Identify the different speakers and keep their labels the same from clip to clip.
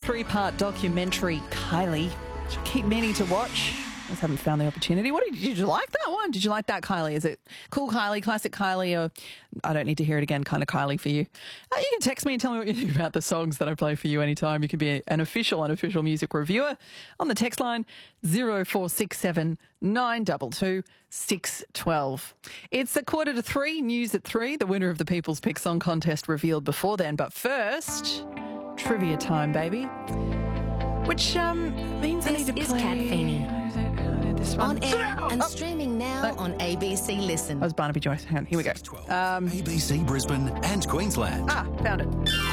Speaker 1: three-part documentary, Kylie, which I keep meaning to watch. I just haven't found the opportunity. Did you like that one? Did you like that, Kylie? Is it cool Kylie, classic Kylie, or I don't need to hear it again kind of Kylie for you? You can text me and tell me what you think about the songs that I play for you anytime. You can be an official, unofficial music reviewer on the text line 0467 922 612. It's 2:45, news at 3. The winner of the People's Pick Song Contest revealed before then. But first, trivia time, baby. Which means I need to play...
Speaker 2: This is Kat Feeney.
Speaker 1: This one.
Speaker 2: On air and streaming now on ABC Listen.
Speaker 1: That was Barnaby Joyce. Hang on, here we go.
Speaker 3: ABC Brisbane and Queensland.
Speaker 1: Found it.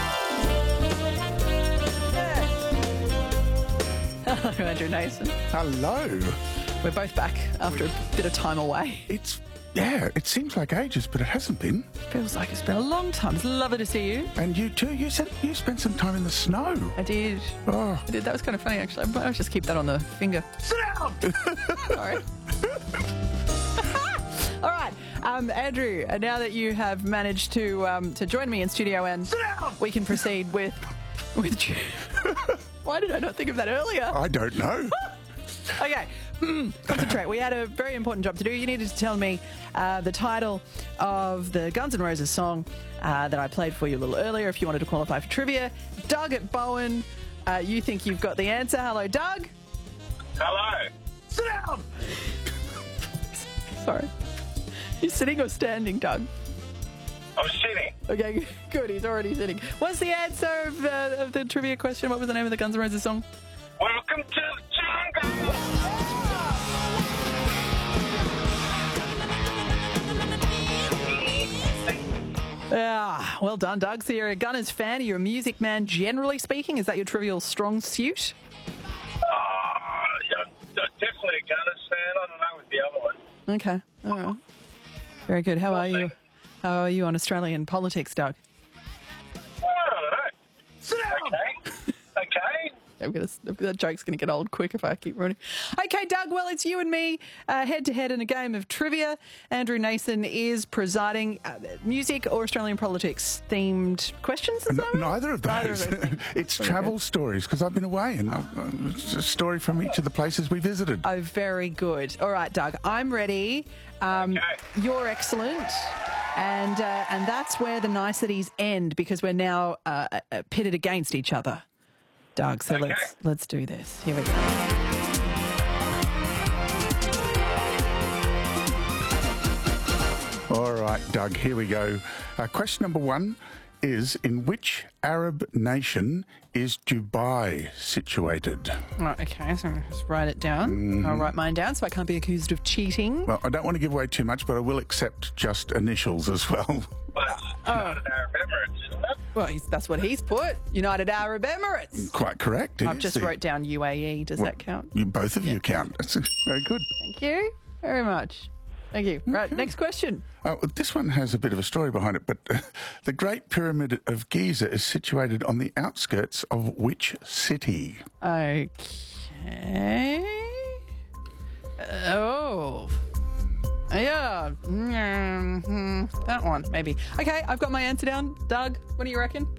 Speaker 1: Hello, Andrew Nason.
Speaker 4: Hello.
Speaker 1: We're both back after a bit of time away.
Speaker 4: It seems like ages, but it hasn't been.
Speaker 1: Feels like it's been a long time. It's lovely to see you.
Speaker 4: And you too. You said you spent some time in the snow.
Speaker 1: I did.
Speaker 4: Oh.
Speaker 1: I did. That was kind of funny, actually. I'll just keep that on the finger.
Speaker 4: Sit down!
Speaker 1: Sorry. All right, Andrew, now that you have managed to join me in studio and we can proceed with Why did I not think of that earlier?
Speaker 4: I don't know.
Speaker 1: Okay, concentrate. We had a very important job to do. You needed to tell me the title of the Guns N' Roses song that I played for you a little earlier if you wanted to qualify for trivia. Doug at Bowen, you think you've got the answer. Hello, Doug.
Speaker 5: Hello.
Speaker 4: Sit down!
Speaker 1: Sorry. You sitting or standing, Doug?
Speaker 5: I'm sitting.
Speaker 1: Okay, good. He's already sitting. What's the answer of the trivia question? What was the name of the Guns N' Roses song?
Speaker 5: Welcome to the jungle.
Speaker 1: Well done, Doug. So you're a Gunners fan. You're a music man, generally speaking. Is that your trivial strong suit?
Speaker 5: Yeah, definitely a Gunners fan. I don't know with the other one.
Speaker 1: Okay. All right. Very good. How are you? How are you on Australian politics, Doug?
Speaker 5: I don't know.
Speaker 4: Sit down!
Speaker 5: Okay.
Speaker 1: That joke's going to get old quick if I keep running. Okay, Doug, well, it's you and me head-to-head in a game of trivia. Andrew Nason is presiding. Music or Australian politics-themed questions? Is that right?
Speaker 4: Neither of those. It's travel stories, because I've been away, and it's a story from each of the places we visited.
Speaker 1: Oh, very good. All right, Doug, I'm ready.
Speaker 5: Okay.
Speaker 1: You're excellent. And that's where the niceties end, because we're now pitted against each other. Doug, so
Speaker 5: Okay.
Speaker 1: let's do this. Here we go.
Speaker 4: All right, Doug, here we go. Question number 1 is, in which Arab nation is Dubai situated?
Speaker 1: Right, okay, so let's write it down. I'll write mine down so I can't be accused of cheating.
Speaker 4: Well, I don't want to give away too much, but I will accept just initials as well.
Speaker 5: But it's United Arab Emirates, isn't it?
Speaker 1: Well, that's what he's put. United Arab Emirates.
Speaker 4: Quite correct.
Speaker 1: I've just wrote down UAE. Does that count?
Speaker 4: Both of you count. That's very good.
Speaker 1: Thank you very much. Thank you. Right, next question.
Speaker 4: This one has a bit of a story behind it, but the Great Pyramid of Giza is situated on the outskirts of which city?
Speaker 1: Okay. Yeah. That one, maybe. Okay, I've got my answer down. Doug, what do you reckon?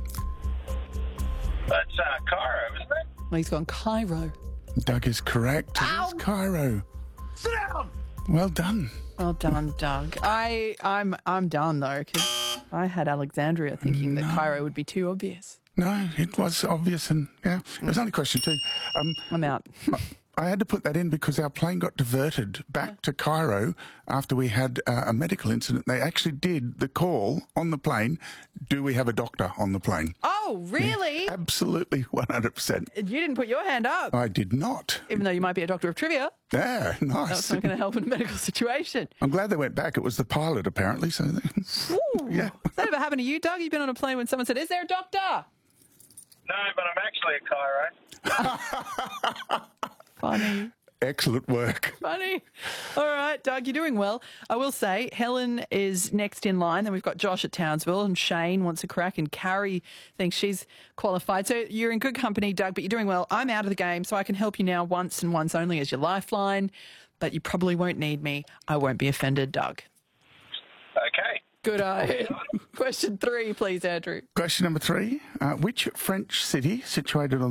Speaker 5: That's Cairo, isn't it?
Speaker 1: Well, he's gone Cairo.
Speaker 4: Doug is correct. It's Cairo.
Speaker 5: Sit down.
Speaker 4: Well done.
Speaker 1: Well done, Doug. I'm done though, because I had Alexandria thinking that Cairo would be too obvious.
Speaker 4: No, it was obvious, and it was only question 2.
Speaker 1: I'm out.
Speaker 4: I had to put that in because our plane got diverted back to Cairo after we had a medical incident. They actually did the call on the plane, do we have a doctor on the plane?
Speaker 1: Oh, really?
Speaker 4: Yeah, absolutely, 100%.
Speaker 1: You didn't put your hand up,
Speaker 4: I did not.
Speaker 1: even though you might be a doctor of trivia.
Speaker 4: Yeah,
Speaker 1: That's
Speaker 4: nice.
Speaker 1: not going to help in a medical situation.
Speaker 4: I'm glad they went back. It was the pilot, apparently. So,
Speaker 1: Ooh.
Speaker 4: Yeah.
Speaker 1: Has that ever happened to you, Doug? You've been on a plane when someone said, "Is there a doctor?"
Speaker 5: No, but I'm actually a Cairo.
Speaker 1: Funny.
Speaker 4: Excellent work.
Speaker 1: Funny. All right, Doug, you're doing well. I will say Helen is next in line. Then we've got Josh at Townsville, and Shane wants a crack, and Carrie thinks she's qualified. So you're in good company, Doug, but you're doing well. I'm out of the game, so I can help you now once and once only as your lifeline, but you probably won't need me. I won't be offended, Doug.
Speaker 5: Okay.
Speaker 1: Good eye. Question 3, please, Andrew.
Speaker 4: Question number 3. Which French city situated on